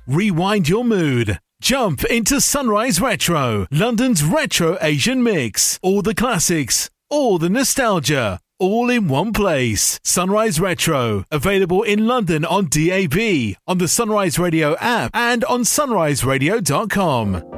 Rewind your mood. Jump into Sunrise Retro, London's retro Asian mix. All the classics, all the nostalgia, all in one place. Sunrise Retro, available in London on DAB, on the Sunrise Radio app, and on sunriseradio.com.